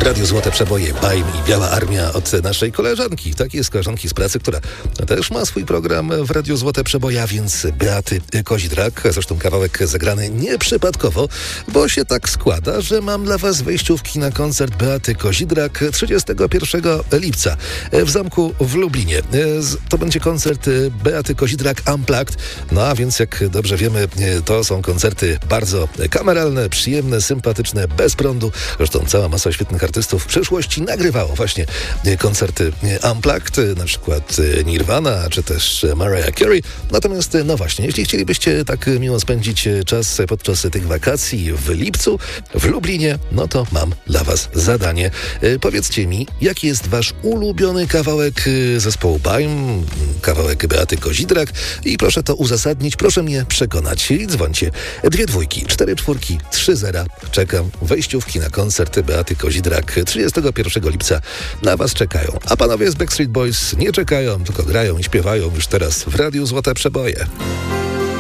Radiu Złote Przeboje, Bajm i Biała Armia od naszej koleżanki. Tak jest, koleżanki z pracy, która też ma swój program w Radiu Złote Przeboje, a więc Beaty Kozidrak. Zresztą kawałek zagrany nieprzypadkowo, bo się tak składa, że mam dla was wejściówki na koncert Beaty Kozidrak 31 lipca w Zamku w Lublinie. To będzie koncert Beaty Kozidrak Unplugged. No a więc jak dobrze wiemy, to są koncerty bardzo kameralne, przyjemne, sympatyczne, bez prądu. Zresztą cała masa świetnych artystów w przeszłości nagrywało właśnie koncerty Unplugged, na przykład Nirvana, czy też Mariah Carey. Natomiast, no właśnie, jeśli chcielibyście tak miło spędzić czas podczas tych wakacji w lipcu w Lublinie, no to mam dla was zadanie. Powiedzcie mi, jaki jest wasz ulubiony kawałek zespołu Bajm, kawałek Beaty Kozidrak i proszę to uzasadnić, proszę mnie przekonać. I dzwońcie 2 dwójki, 4 czwórki, 3 zera. Czekam. Wejściówki na koncert Beaty Kozidrak 31 lipca na was czekają. A panowie z Backstreet Boys nie czekają, tylko grają i śpiewają już teraz w Radiu Złote Przeboje.